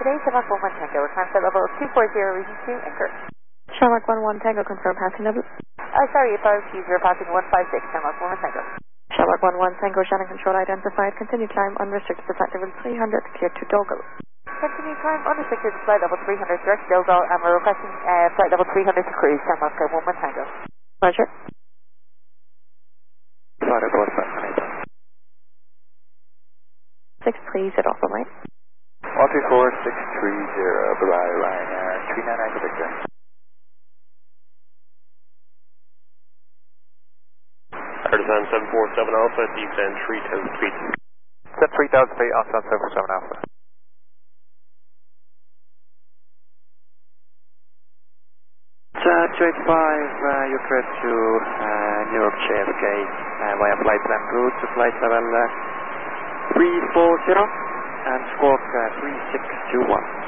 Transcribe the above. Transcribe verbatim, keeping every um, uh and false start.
today, Shamrock one one Tango, transfer level two four zero, region two, anchor. Shamrock one one Tango, confirm passing level. Uh, sorry, apologies, you're passing one five six, Shamrock one one Tango. Shamrock one one Tango, Shannon control identified, continue climb, unrestricted to flight level three hundred, clear to Dogal. Continue climb, unrestricted to flight level three hundred, direct to Dogal, and we're requesting uh, flight level three hundred to cruise, Shamrock one one Tango. Roger. Flight level one five eight. six three zero, bye-bye. one three four six three zero, bye-bye, Ryanair, three nine nine Victor. Artisan seven four seven Alpha, descend three thousand feet. Descend three thousand feet, Artisan seven four seven Alpha. Uh, two eight five, uh, you're clear to uh, New York J F K uh, via flight plan route to flight level uh, three four zero and squawk uh, three six two one.